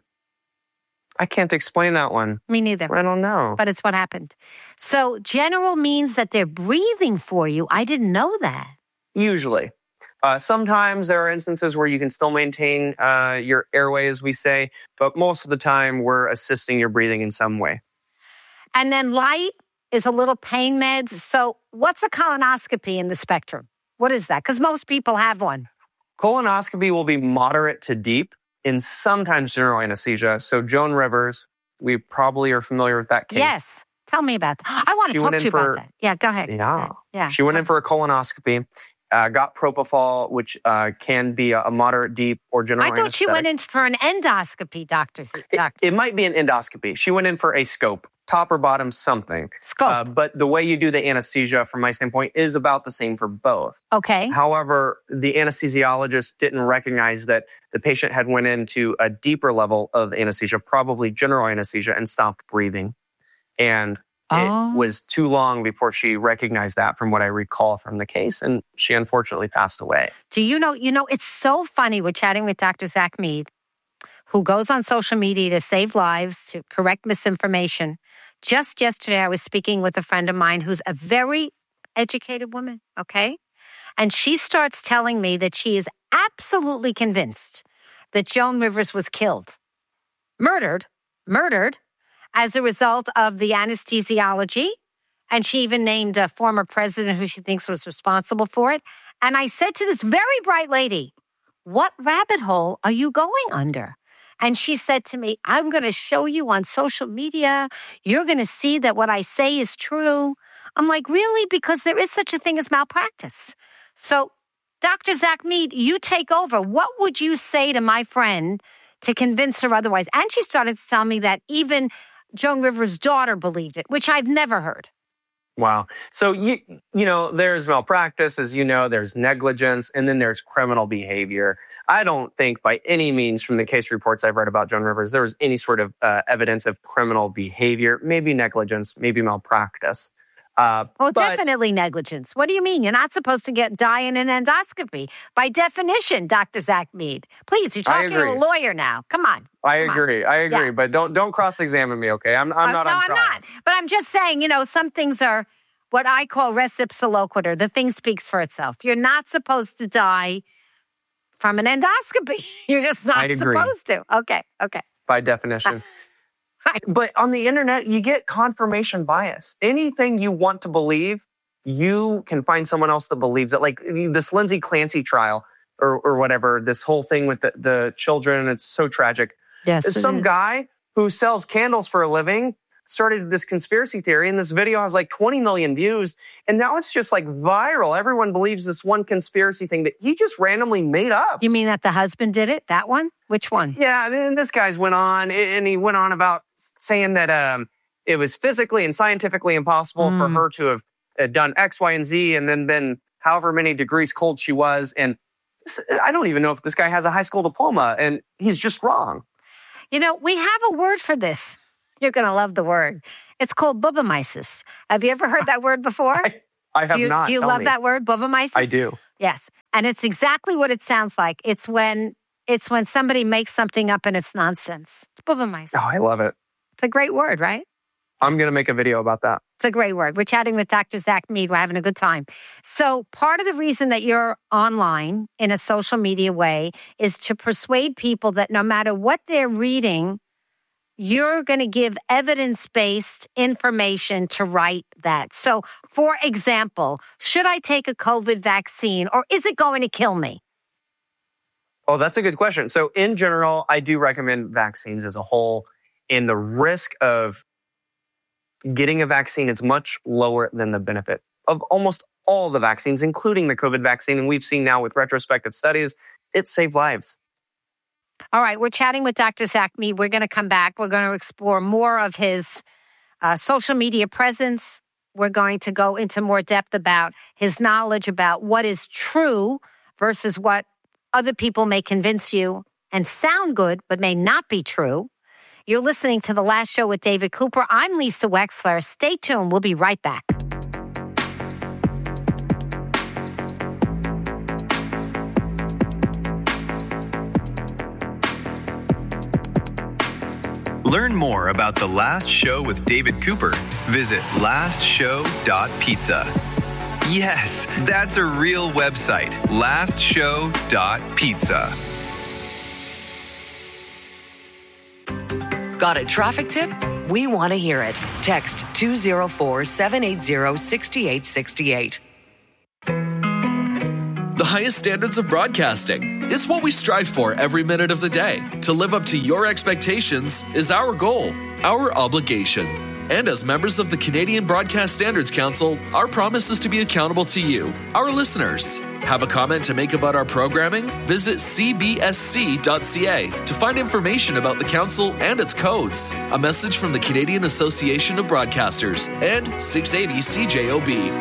I can't explain that one. Me neither. I don't know. But it's what happened. So general means that they're breathing for you. I didn't know that. Usually. Uh, sometimes there are instances where you can still maintain uh, your airway, as we say, but most of the time we're assisting your breathing in some way. And then light is a little pain meds. So what's a colonoscopy in the spectrum? What is that? Because most people have one. Colonoscopy will be moderate to deep and sometimes general anesthesia. So Joan Rivers, we probably are familiar with that case. Yes. Tell me about that. I want to She talk went to in you for- about that. Yeah, go ahead. Yeah. Yeah. She went in for a colonoscopy, uh, got propofol, which uh, can be a, a moderate, deep, or general I thought anesthetic. she went in for an endoscopy, doctor. doctor. It might be an endoscopy. She went in for a scope, top or bottom, something. Scope. Uh, but the way you do the anesthesia, from my standpoint, is about the same for both. Okay. However, the anesthesiologist didn't recognize that the patient had went into a deeper level of anesthesia, probably general anesthesia, and stopped breathing. And Oh. it was too long before she recognized that, from what I recall from the case, and she unfortunately passed away. Do you know, you know, it's so funny. We're chatting with Doctor Zach Mead, who goes on social media to save lives, to correct misinformation. Just yesterday, I was speaking with a friend of mine who's a very educated woman, okay? And she starts telling me that she is absolutely convinced that Joan Rivers was killed, murdered, murdered as a result of the anesthesiology. And she even named a former president who she thinks was responsible for it. And I said to this very bright lady, what rabbit hole are you going under? And she said to me, I'm going to show you on social media. You're going to see that what I say is true. I'm like, really? Because there is such a thing as malpractice. So, Doctor Zach Mead, you take over. What would you say to my friend to convince her otherwise? And she started to tell me that even Joan Rivers' daughter believed it, which I've never heard. Wow. So, you, you know, there's malpractice, as you know, there's negligence, and then there's criminal behavior. I don't think by any means from the case reports I've read about Joan Rivers, there was any sort of uh, evidence of criminal behavior, maybe negligence, maybe malpractice. Uh, Well, but definitely negligence. What do you mean? You're not supposed to get die in an endoscopy. By definition, Doctor Zach Mead. Please, you're I talking to a agree. lawyer now. Come on. I Come on. agree. I agree. Yeah. But don't don't cross-examine me, okay? I'm, I'm Uh, not no, on I'm trial. not. But I'm just saying, you know, some things are what I call res ipsa loquitur. The thing speaks for itself. You're not supposed to die from an endoscopy. You're just not I agree. supposed to. Okay, okay. By definition. But on the internet, you get confirmation bias. Anything you want to believe, you can find someone else that believes it. Like this Lindsay Clancy trial or, or whatever, this whole thing with the, the children, it's so tragic. Yes, it Some is. guy who sells candles for a living started this conspiracy theory, and this video has like twenty million views, and now it's just like viral. Everyone believes this one conspiracy thing that he just randomly made up. You mean that the husband did it? That one? Which one? Yeah, and this guy's went on, and he went on about saying that um, it was physically and scientifically impossible mm. for her to have uh, done X, Y, and Z, and then been however many degrees cold she was. And I don't even know if this guy has a high school diploma, and he's just wrong. You know, we have a word for this. You're going to love the word. It's called bubamyces. Have you ever heard that word before? I, I have do you, not. Do you Tell love me. that word, bubamyces? I do. Yes. And it's exactly what it sounds like. It's when it's when somebody makes something up and it's nonsense. It's bubamyces. Oh, I love it. It's a great word, right? I'm going to make a video about that. It's a great word. We're chatting with Doctor Zach Mead. We're having a good time. So part of the reason that you're online in a social media way is to persuade people that no matter what they're reading, you're going to give evidence-based information to write that. So, for example, should I take a COVID vaccine or is it going to kill me? Oh, that's a good question. So in general, I do recommend vaccines as a whole. And the risk of getting a vaccine is much lower than the benefit of almost all the vaccines, including the COVID vaccine. And we've seen now with retrospective studies, it saved lives. All right, we're chatting with Doctor Zach Mead. We're going to come back. We're going to explore more of his uh, social media presence. We're going to go into more depth about his knowledge about what is true versus what other people may convince you and sound good, but may not be true. You're listening to The Last Show with David Cooper. I'm Lisa Wexler. Stay tuned. We'll be right back. Learn more about The Last Show with David Cooper. Visit last show dot pizza. Yes, that's a real website. last show dot pizza. Got a traffic tip? We want to hear it. Text two oh four, seven eight zero, six eight six eight. The highest standards of broadcasting. It's what we strive for every minute of the day. To live up to your expectations is our goal, our obligation. And as members of the Canadian Broadcast Standards Council, our promise is to be accountable to you, our listeners. Have a comment to make about our programming? Visit c b s c dot c a to find information about the council and its codes. A message from the Canadian Association of Broadcasters and six eighty C J O B.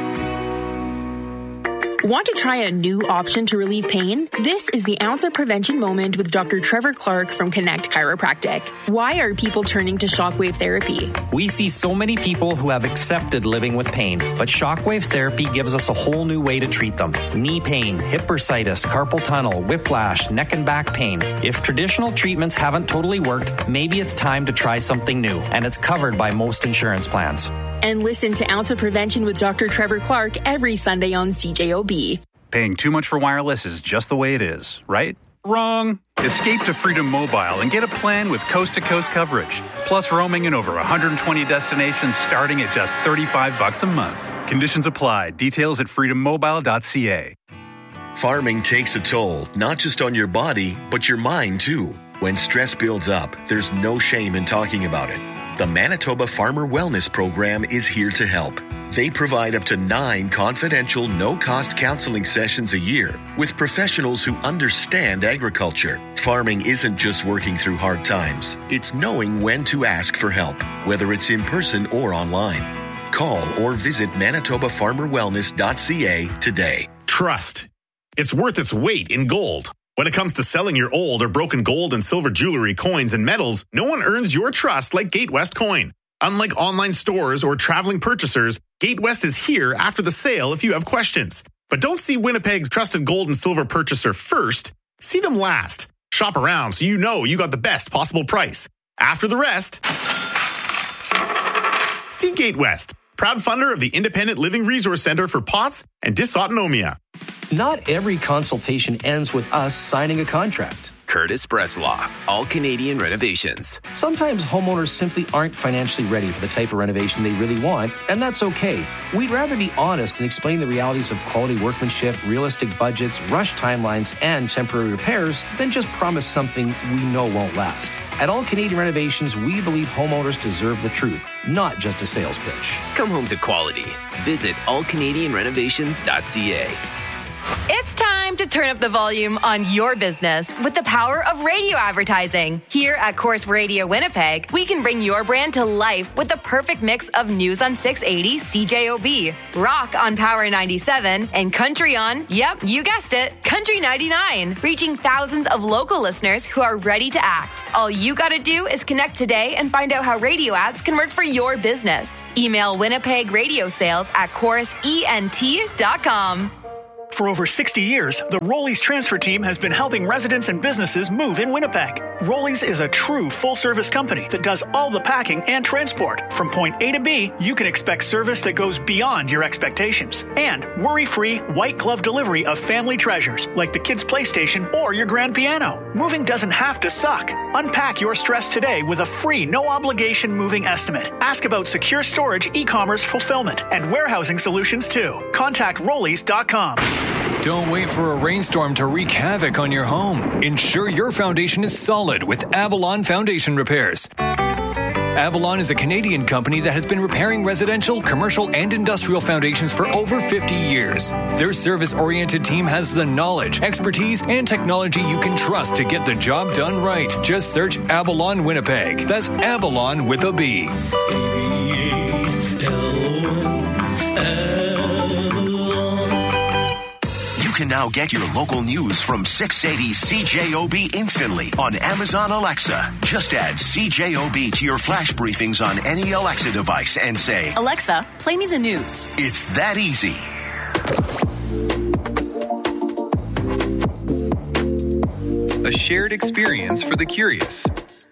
Want to try a new option to relieve pain? This is the Ounce of Prevention Moment with Doctor Trevor Clark from Connect Chiropractic. Why are people turning to shockwave therapy? We see so many people who have accepted living with pain, but shockwave therapy gives us a whole new way to treat them. Knee pain, hip bursitis, carpal tunnel, whiplash, neck and back pain. If traditional treatments haven't totally worked, maybe it's time to try something new, and it's covered by most insurance plans. And listen to Ounce of Prevention with Doctor Trevor Clark every Sunday on C J O B. Paying too much for wireless is just the way it is, right? Wrong. Escape to Freedom Mobile and get a plan with coast-to-coast coverage, plus roaming in over one hundred twenty destinations starting at just thirty-five bucks a month. Conditions apply. Details at freedom mobile dot c a. Farming takes a toll, not just on your body, but your mind too. When stress builds up, there's no shame in talking about it. The Manitoba Farmer Wellness Program is here to help. They provide up to nine confidential, no-cost counseling sessions a year with professionals who understand agriculture. Farming isn't just working through hard times. It's knowing when to ask for help, whether it's in person or online. Call or visit manitoba farmer wellness dot c a today. Trust. It's worth its weight in gold. When it comes to selling your old or broken gold and silver jewelry, coins, and metals, no one earns your trust like GateWest Coin. Unlike online stores or traveling purchasers, GateWest is here after the sale if you have questions. But don't see Winnipeg's trusted gold and silver purchaser first. See them last. Shop around so you know you got the best possible price. After the rest, see GateWest, proud funder of the Independent Living Resource Center for P O T S and Dysautonomia. Not every consultation ends with us signing a contract. Curtis Bresslaw, All Canadian Renovations. Sometimes homeowners simply aren't financially ready for the type of renovation they really want, and that's okay. We'd rather be honest and explain the realities of quality workmanship, realistic budgets, rush timelines, and temporary repairs than just promise something we know won't last. At All Canadian Renovations, we believe homeowners deserve the truth, not just a sales pitch. Come home to quality. Visit all canadian renovations dot c a. It's time to turn up the volume on your business with the power of radio advertising. Here at Corus Radio Winnipeg, we can bring your brand to life with the perfect mix of news on six eighty C J O B, rock on Power ninety-seven, and country on, yep, you guessed it, Country ninety-nine, reaching thousands of local listeners who are ready to act. All you gotta do is connect today and find out how radio ads can work for your business. Email Winnipeg Radio Sales at corus ent dot com. For over sixty years, the Rollies transfer team has been helping residents and businesses move in Winnipeg. Rollies is a true full-service company that does all the packing and transport. From point A to B, you can expect service that goes beyond your expectations. And worry-free, white-glove delivery of family treasures, like the kids' PlayStation or your grand piano. Moving doesn't have to suck. Unpack your stress today with a free, no-obligation moving estimate. Ask about secure storage, e-commerce fulfillment, and warehousing solutions, too. Contact rollies dot com. Don't wait for a rainstorm to wreak havoc on your home. Ensure your foundation is solid with Avalon Foundation Repairs. Avalon is a Canadian company that has been repairing residential, commercial, and industrial foundations for over fifty years. Their service-oriented team has the knowledge, expertise, and technology you can trust to get the job done right. Just search Avalon Winnipeg. That's Avalon with a B. You can now get your local news from six eighty C J O B instantly on Amazon Alexa. Just add C J O B to your flash briefings on any Alexa device and say, Alexa, play me the news. It's that easy. A shared experience for the curious.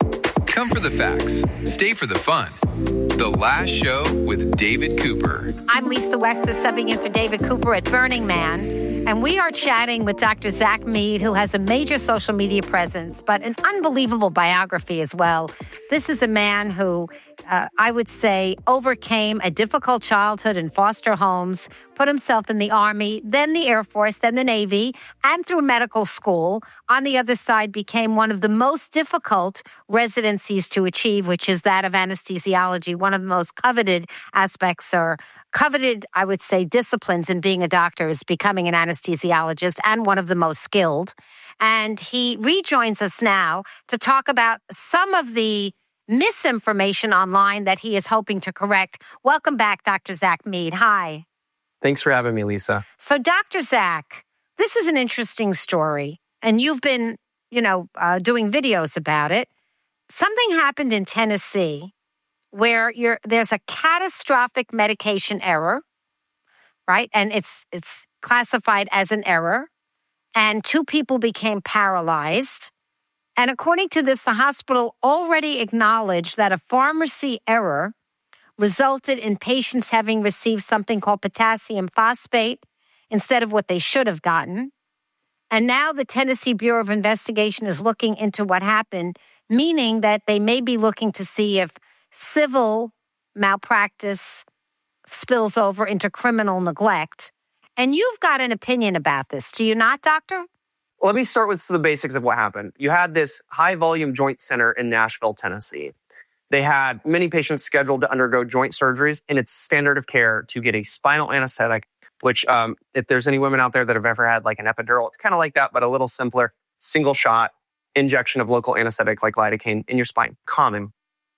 Come for the facts, stay for the fun. The Last Show with David Cooper. I'm Lisa Wexler, subbing in for David Cooper at Burning Man. And we are chatting with Doctor Zach Mead, who has a major social media presence, but an unbelievable biography as well. This is a man who, uh, I would say, overcame a difficult childhood in foster homes, put himself in the Army, then the Air Force, then the Navy, and through medical school. On the other side, became one of the most difficult residencies to achieve, which is that of anesthesiology, one of the most coveted aspects or coveted, I would say, disciplines in being a doctor is becoming an anesthesiologist and one of the most skilled. And he rejoins us now to talk about some of the misinformation online that he is hoping to correct. Welcome back, Doctor Zach Mead. Hi. Thanks for having me, Lisa. So, Doctor Zach, this is an interesting story, and you've been, you know, uh, doing videos about it. Something happened in Tennessee where you're, there's a catastrophic medication error, right? And it's it's classified as an error. And two people became paralyzed. And according to this, the hospital already acknowledged that a pharmacy error resulted in patients having received something called potassium phosphate instead of what they should have gotten. And now the Tennessee Bureau of Investigation is looking into what happened, meaning that they may be looking to see if civil malpractice spills over into criminal neglect. And you've got an opinion about this, do you not, doctor? Let me start with the basics of what happened. You had this high-volume joint center in Nashville, Tennessee. They had many patients scheduled to undergo joint surgeries, and it's standard of care to get a spinal anesthetic, which um, if there's any women out there that have ever had like an epidural, it's kind of like that, but a little simpler, single shot injection of local anesthetic like lidocaine in your spine. Common.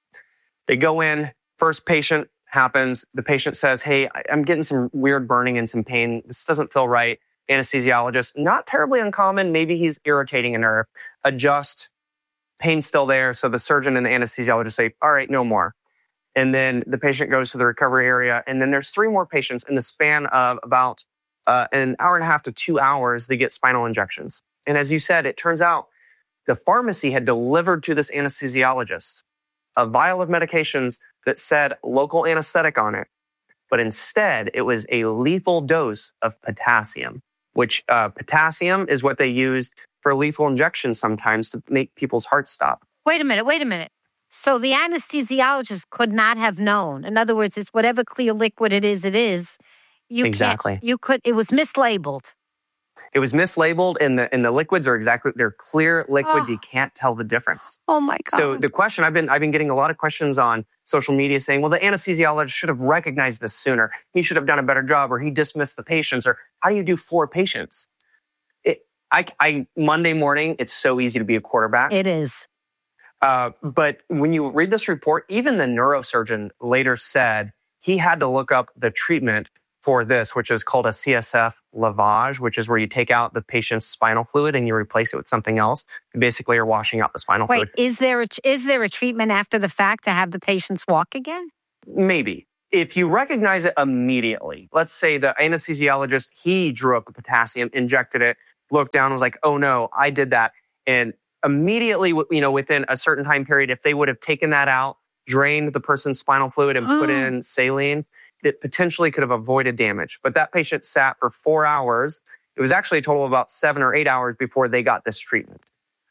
They go in, first patient happens. The patient says, hey, I'm getting some weird burning and some pain. This doesn't feel right. Anesthesiologist, not terribly uncommon. Maybe he's irritating a nerve. Adjust. Pain's still there. So the surgeon and the anesthesiologist say, all right, no more. And then the patient goes to the recovery area. And then there's three more patients in the span of about uh, an hour and a half to two hours. They get spinal injections. And as you said, it turns out the pharmacy had delivered to this anesthesiologist a vial of medications that said local anesthetic on it. But instead, it was a lethal dose of potassium, which uh, potassium is what they use for lethal injections sometimes to make people's hearts stop. Wait a minute, wait a minute. So the anesthesiologist could not have known. In other words, it's whatever clear liquid it is, it is. You exactly. Can't, you could, it was mislabeled. It was mislabeled, and the and the liquids are exactly they're clear liquids. Oh. You can't tell the difference. Oh my God! So the question I've been I've been getting a lot of questions on social media saying, well, the anesthesiologist should have recognized this sooner. He should have done a better job, or he dismissed the patients, or how do you do four patients? It, I, I Monday morning, it's so easy to be a quarterback. It is. Uh, but when you read this report, even the neurosurgeon later said he had to look up the treatment for this, which is called a C S F lavage, which is where you take out the patient's spinal fluid and you replace it with something else. You basically are washing out the spinal Wait, fluid. is there a, is there a treatment after the fact to have the patients walk again? Maybe. If you recognize it immediately, let's say the anesthesiologist, he drew up the potassium, injected it, looked down, was like, oh no, I did that. And immediately, you know, within a certain time period, if they would have taken that out, drained the person's spinal fluid and put in saline, it potentially could have avoided damage. But that patient sat for four hours. It was actually a total of about seven or eight hours before they got this treatment.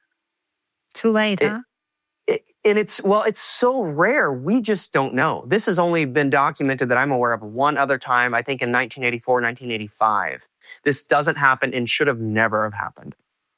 Too late, it, huh? It, and it's, well, it's so rare. We just don't know. This has only been documented that I'm aware of one other time, I think in nineteen eighty-four, nineteen eighty-five. This doesn't happen and should have never have happened.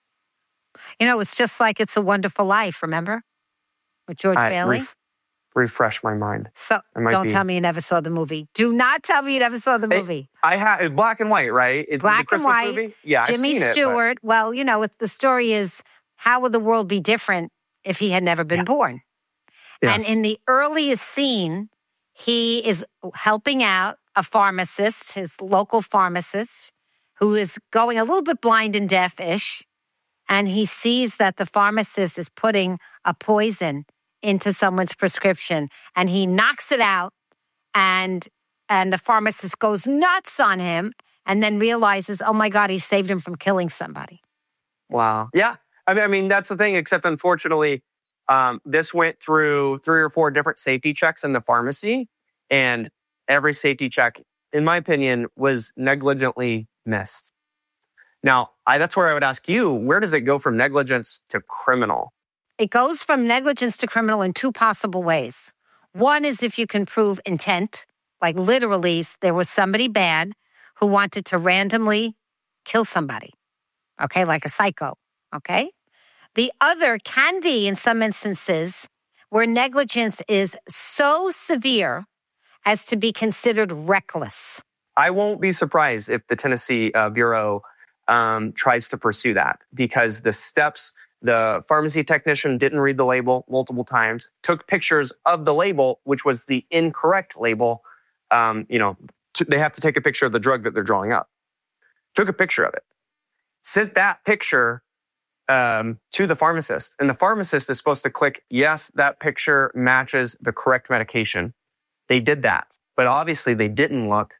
You know, it's just like It's a Wonderful Life, remember? With George I, Bailey? Ref, refresh my mind. So don't be. tell me you never saw the movie. Do not tell me you never saw the movie. It, I have black and white, right? It's black the Christmas and white. Movie. Yeah, Jimmy I've seen Stewart. It, but... Well, you know, the story is how would the world be different if he had never been yes. born? Yes. And in the earliest scene, he is helping out a pharmacist, his local pharmacist, who is going a little bit blind and deaf-ish. And he sees that the pharmacist is putting a poison into someone's prescription, and he knocks it out, and and the pharmacist goes nuts on him, and then realizes, oh my God, he saved him from killing somebody. Wow. Yeah. I mean, I mean that's the thing, except unfortunately, um, this went through three or four different safety checks in the pharmacy, and every safety check, in my opinion, was negligently missed. Now, I, that's where I would ask you, where does it go from negligence to criminal? It goes from negligence to criminal in two possible ways. One is if you can prove intent, like literally there was somebody bad who wanted to randomly kill somebody, okay, like a psycho, okay? The other can be, in some instances, where negligence is so severe as to be considered reckless. I won't be surprised if the Tennessee uh, Bureau um, tries to pursue that, because the steps... The pharmacy technician didn't read the label multiple times, took pictures of the label, which was the incorrect label. Um, you know, t- they have to take a picture of the drug that they're drawing up. Took a picture of it. Sent that picture um, to the pharmacist. And the pharmacist is supposed to click, yes, that picture matches the correct medication. They did that. But obviously they didn't look.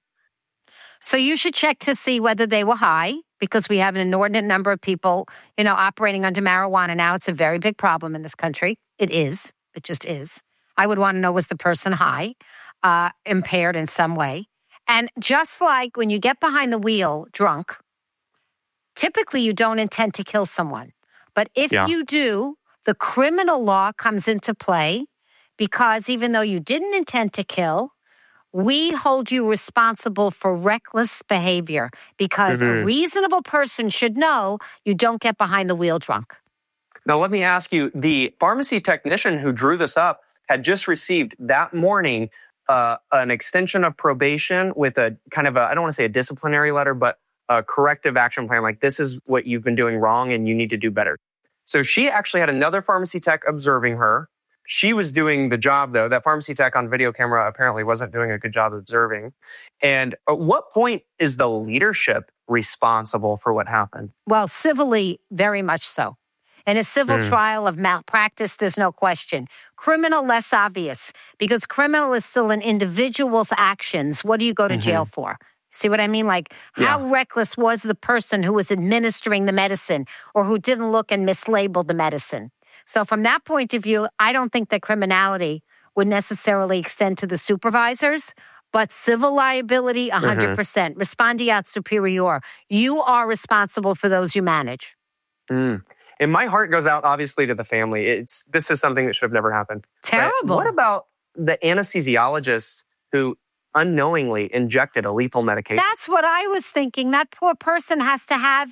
So you should check to see whether they were high, because we have an inordinate number of people, you know, operating under marijuana now. It's a very big problem in this country. It is. It just is. I would want to know, was the person high, uh, impaired in some way? And just like when you get behind the wheel drunk, typically you don't intend to kill someone. But if yeah. you do, the criminal law comes into play, because even though you didn't intend to kill, we hold you responsible for reckless behavior, because mm-hmm. a reasonable person should know you don't get behind the wheel drunk. Now, let me ask you, the pharmacy technician who drew this up had just received that morning uh, an extension of probation with a kind of a, I don't want to say a disciplinary letter, but a corrective action plan. Like, this is what you've been doing wrong and you need to do better. So she actually had another pharmacy tech observing her. She was doing the job, though. That pharmacy tech on video camera apparently wasn't doing a good job observing. And at what point is the leadership responsible for what happened? Well, civilly, very much so. In a civil mm. trial of malpractice, there's no question. Criminal, less obvious, because criminal is still an individual's actions. What do you go to mm-hmm. jail for? See what I mean? Like, how yeah. reckless was the person who was administering the medicine, or who didn't look and mislabeled the medicine? So from that point of view, I don't think that criminality would necessarily extend to the supervisors, but civil liability, one hundred percent. Mm-hmm. Respondeat superior. You are responsible for those you manage. Mm. And my heart goes out, obviously, to the family. It's This is something that should have never happened. Terrible. But what about the anesthesiologist who unknowingly injected a lethal medication? That's what I was thinking. That poor person has to have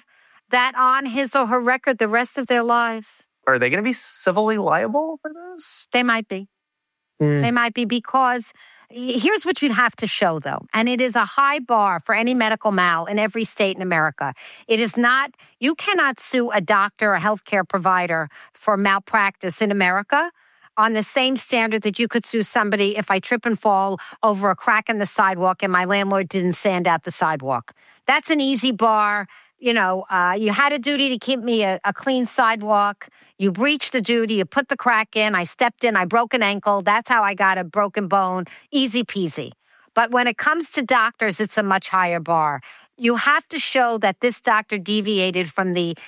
that on his or her record the rest of their lives. Are they going to be civilly liable for this? They might be. Mm. They might be because here's what you'd have to show, though, and it is a high bar for any medical mal in every state in America. It is not, you cannot sue a doctor or a healthcare provider for malpractice in America on the same standard that you could sue somebody if I trip and fall over a crack in the sidewalk and my landlord didn't sand out the sidewalk. That's an easy bar. You know, uh, you had a duty to keep me a, a clean sidewalk. You breached the duty. You put the crack in. I stepped in. I broke an ankle. That's how I got a broken bone. Easy peasy. But when it comes to doctors, it's a much higher bar. You have to show that this doctor deviated from the